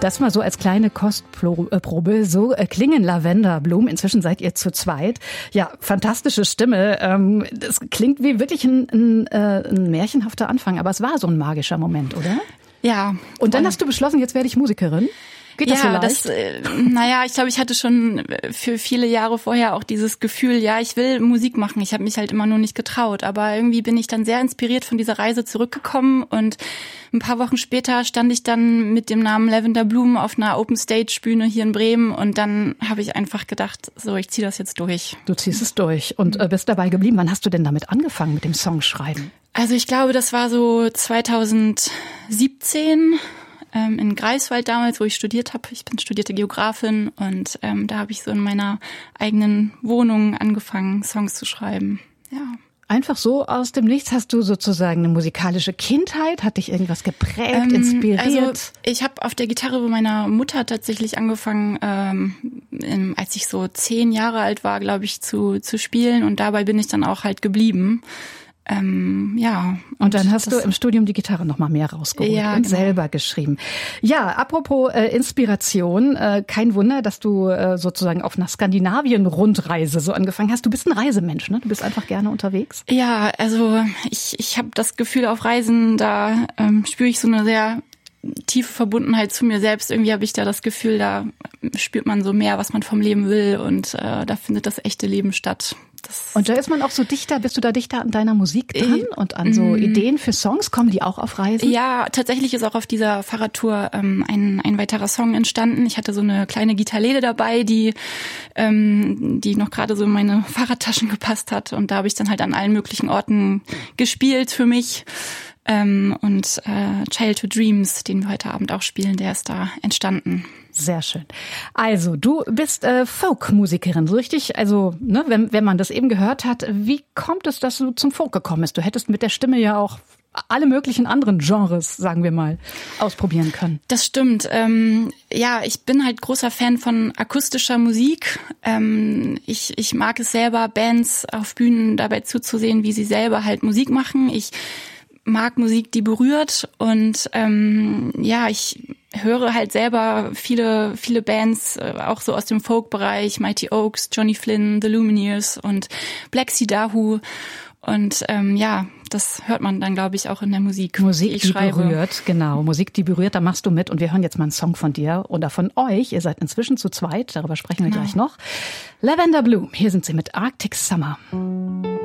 Das mal so als kleine Kostprobe. So klingen Lavender Bloom. Inzwischen seid ihr zu zweit. Ja, fantastische Stimme. Das klingt wie wirklich ein märchenhafter Anfang. Aber es war so ein magischer Moment, oder? Ja. Und dann hast du beschlossen, jetzt werde ich Musikerin? Geht das so leicht? Ich glaube, ich hatte schon für viele Jahre vorher auch dieses Gefühl, ja, ich will Musik machen. Ich habe mich halt immer nur nicht getraut. Aber irgendwie bin ich dann sehr inspiriert von dieser Reise zurückgekommen. Und ein paar Wochen später stand ich dann mit dem Namen Lavender Bloom auf einer Open-Stage-Bühne hier in Bremen. Und dann habe ich einfach gedacht, so, ich ziehe das jetzt durch. Du ziehst es durch und bist dabei geblieben. Wann hast du denn damit angefangen mit dem Songschreiben? Also ich glaube, das war so 2017 in Greifswald damals, wo ich studiert habe. Ich bin studierte Geografin und da habe ich so in meiner eigenen Wohnung angefangen, Songs zu schreiben. Ja. Einfach so aus dem Nichts? Hast du sozusagen eine musikalische Kindheit? Hat dich irgendwas geprägt, inspiriert? Also ich habe auf der Gitarre bei meiner Mutter tatsächlich angefangen, als ich so 10 Jahre alt war, glaube ich, zu spielen. Und dabei bin ich dann auch halt geblieben. Ja. Und dann hast du im Studium die Gitarre noch mal mehr rausgeholt und selber geschrieben. Ja, apropos Inspiration, kein Wunder, dass du sozusagen auf einer Skandinavien-Rundreise so angefangen hast. Du bist ein Reisemensch, ne? Du bist einfach gerne unterwegs. Ja, also ich habe das Gefühl, auf Reisen, da spüre ich so eine sehr tiefe Verbundenheit zu mir selbst. Irgendwie habe ich da das Gefühl, da spürt man so mehr, was man vom Leben will und da findet das echte Leben statt. Und da ist man auch so dichter, bist du da dichter an deiner Musik dran und an so Ideen für Songs? Kommen die auch auf Reisen? Ja, tatsächlich ist auch auf dieser Fahrradtour ein weiterer Song entstanden. Ich hatte so eine kleine Gitarrele dabei, die noch gerade so in meine Fahrradtaschen gepasst hat. Und da habe ich dann halt an allen möglichen Orten gespielt für mich. Und Childhood Dreams, den wir heute Abend auch spielen, der ist da entstanden. Sehr schön. Also, du bist Folk-Musikerin, so richtig? Also, ne, wenn man das eben gehört hat, wie kommt es, dass du zum Folk gekommen bist? Du hättest mit der Stimme ja auch alle möglichen anderen Genres, sagen wir mal, ausprobieren können. Das stimmt. Ich bin halt großer Fan von akustischer Musik. Ich mag es selber, Bands auf Bühnen dabei zuzusehen, wie sie selber halt Musik machen. Ich mag Musik, die berührt und ich höre halt selber viele Bands, auch so aus dem Folk-Bereich, Mighty Oaks, Johnny Flynn, The Lumineers und Black Sea Dahu und das hört man dann, glaube ich, auch in der Musik. Musik, die berührt, genau. Musik, die berührt, da machst du mit und wir hören jetzt mal einen Song von dir oder von euch. Ihr seid inzwischen zu zweit, darüber sprechen wir gleich noch. Lavender Bloom, hier sind sie mit Arctic Summer.